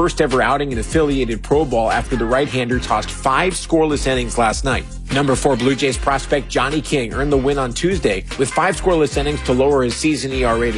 first ever outing in affiliated Pro Ball after the right-hander tossed 5 scoreless innings last night. Number 4 Blue Jays prospect Johnny King earned the win on Tuesday with 5 scoreless innings to lower his season ERA to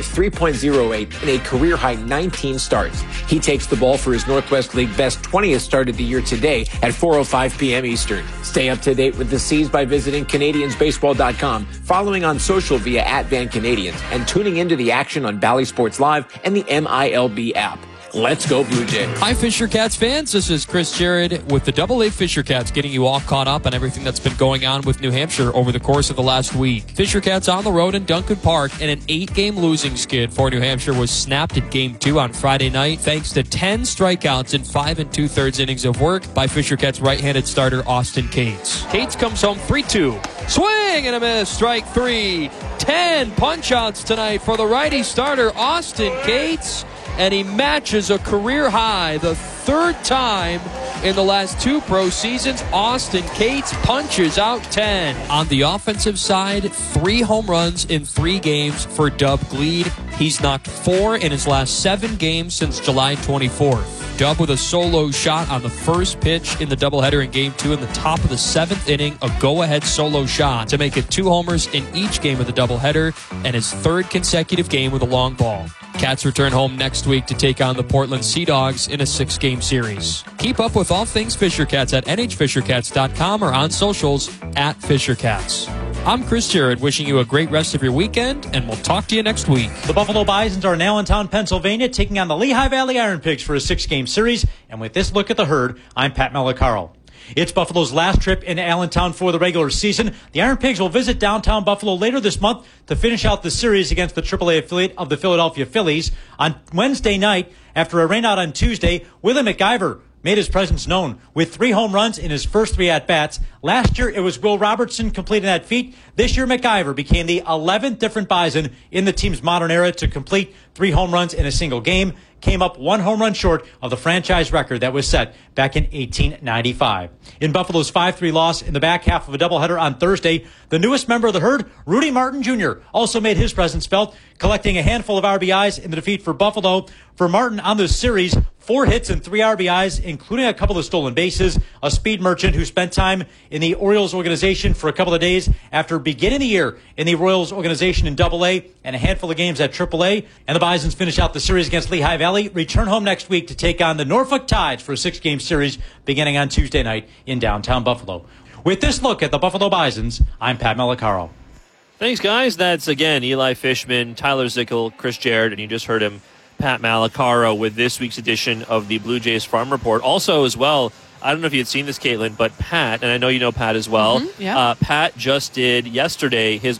3.08 in a career-high 19 starts. He takes the ball for his Northwest League best 20th start of the year today at 4:05 p.m. Eastern. Stay up to date with the C's by visiting CanadiansBaseball.com, following on social via @VanCanadians, and tuning into the action on Bally Sports Live and the MILB app. Let's go Blue Jays. Hi, Fisher Cats fans. This is Chris Jared with the AA Fisher Cats, getting you all caught up on everything that's been going on with New Hampshire over the course of the last week. Fisher Cats on the road in Duncan Park, and an 8-game losing skid for New Hampshire was snapped in Game 2 on Friday night thanks to 10 strikeouts and 5 2/3 innings of work by Fisher Cats right-handed starter Austin Cates. Cates comes home 3-2. Swing and a miss, strike 3. 10 punch-outs tonight for the righty starter Austin Cates, and he matches a career high, the 3rd time in the last 2 pro seasons Austin Cates punches out 10. On the offensive side, 3 home runs in 3 games for Dub Gleed. He's knocked 4 in his last 7 games since July 24th. Dub with a solo shot on the first pitch in the doubleheader in Game 2 in the top of the 7th inning, a go-ahead solo shot to make it 2 homers in each game of the doubleheader, and his 3rd consecutive game with a long ball. Cats return home next week to take on the Portland Sea Dogs in a 6-game series. Keep up with all things Fisher Cats at nhfishercats.com or on socials @FisherCats. I'm Chris Jared, wishing you a great rest of your weekend, and we'll talk to you next week. The Buffalo Bisons are in Allentown, Pennsylvania, taking on the Lehigh Valley Iron Pigs for a 6-game series. And with this look at the herd, I'm Pat Malacaro. It's Buffalo's last trip into Allentown for the regular season. The Iron Pigs will visit downtown Buffalo later this month to finish out the series against the AAA affiliate of the Philadelphia Phillies. On Wednesday night, after a rainout on Tuesday, Willie McIver made his presence known with 3 home runs in his first 3 at-bats. Last year, it was Will Robertson completing that feat. This year, McIver became the 11th different Bison in the team's modern era to complete 3 home runs in a single game. Came up 1 home run short of the franchise record that was set back in 1895. In Buffalo's 5-3 loss in the back half of a doubleheader on Thursday, the newest member of the herd, Rudy Martin Jr., also made his presence felt, collecting a handful of RBIs in the defeat for Buffalo. For Martin on this series, 4 hits and 3 RBIs, including a couple of stolen bases. A speed merchant who spent time in the Orioles organization for a couple of days after beginning the year in the Royals organization in AA and a handful of games at AAA. And the Bisons finish out the series against Lehigh Valley, return home next week to take on the Norfolk Tides for a 6-game series beginning on Tuesday night in downtown Buffalo. With this look at the Buffalo Bisons, I'm Pat Malacaro. Thanks, guys. That's, again, Eli Fishman, Tyler Zickel, Chris Jared, and you just heard him, Pat Malacaro, with this week's edition of the Blue Jays Farm Report. Also, as well, I don't know if you had seen this, Caitlin, but Pat, and I know you know Pat as well, Pat just did yesterday his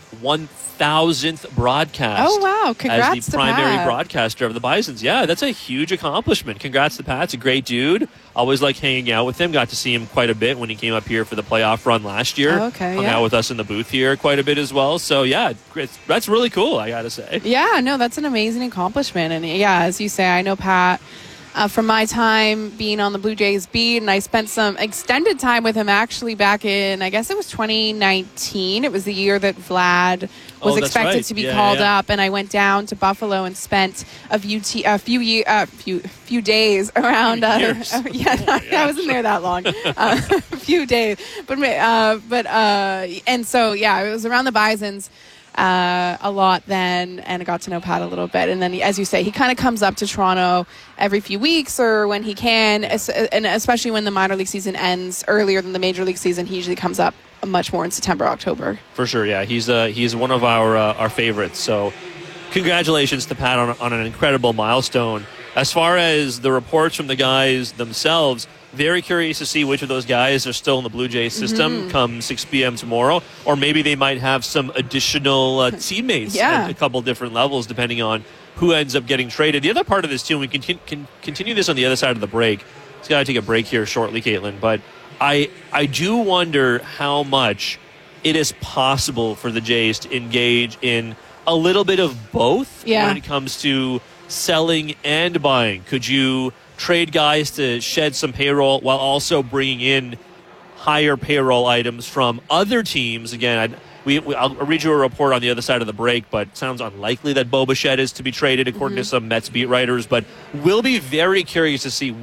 1,000th broadcast. Oh, wow. Congrats as the primary broadcaster of the Bisons. Yeah, that's a huge accomplishment. Congrats to Pat. It's a great dude. Always like hanging out with him. Got to see him quite a bit when he came up here for the playoff run last year. Hung out with us in the booth here quite a bit as well. So, yeah, that's really cool, I got to say. Yeah, no, that's an amazing accomplishment. And, yeah, as you say, I know Pat from my time being on the Blue Jays beat, and I spent some extended time with him actually back in, I guess it was 2019. It was the year that Vlad was expected to be called up, and I went down to Buffalo and spent a few days around. I wasn't there that long, a few days, and so it was around the Bisons a lot then, and I got to know Pat a little bit. And then, as you say, he kind of comes up to Toronto every few weeks or when he can, and especially when the minor league season ends earlier than the major league season, he usually comes up much more in September, October. For sure, yeah. He's one of our favorites. So congratulations to Pat on an incredible milestone. As far as the reports from the guys themselves, very curious to see which of those guys are still in the Blue Jays system come 6 p.m. tomorrow. Or maybe they might have some additional teammates at a couple different levels, depending on who ends up getting traded. The other part of this, too, we can continue this on the other side of the break. It's got to take a break here shortly, Caitlin. But I do wonder how much it is possible for the Jays to engage in a little bit of both when it comes to selling and buying. Could you trade guys to shed some payroll while also bringing in higher payroll items from other teams? Again, I'll read you a report on the other side of the break, but it sounds unlikely that Bo Bichette is to be traded, according to some Mets beat writers. But we'll be very curious to see